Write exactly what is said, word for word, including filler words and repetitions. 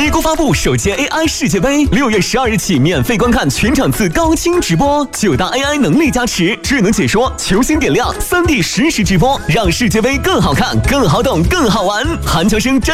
咪咕发布首届 A I 世界杯，六月十二日起免费观看全场次高清直播，九大 A I 能力加持，智能解说，球星点亮，三 D 实时直播，让世界杯更好看、更好懂、更好玩。韩乔生真。